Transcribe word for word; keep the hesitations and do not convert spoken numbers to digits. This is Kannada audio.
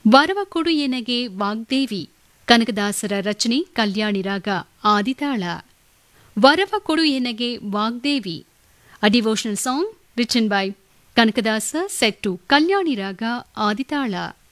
ವರವ ಕೊಡು ಎನಗೆ ವಾಗ್ದೇವಿ ಕನಕದಾಸರ ರಚನೆ ಕಲ್ಯಾಣಿ ರಾಗ ಆದಿತಾಳ. ವರವ ಕೊಡು ಎನಗೆ ವಾಗ್ದೇವಿ ಅ devotional song written by Kanakadasa set to ಕಲ್ಯಾಣಿ ರಾಗ ಆದಿತಾಳ.